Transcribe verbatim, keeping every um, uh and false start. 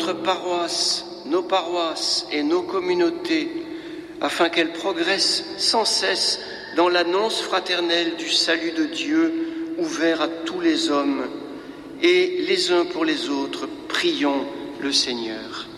notre paroisse, nos paroisses et nos communautés, afin qu'elles progressent sans cesse dans l'annonce fraternelle du salut de Dieu ouvert à tous les hommes. Et les uns pour les autres, prions le Seigneur.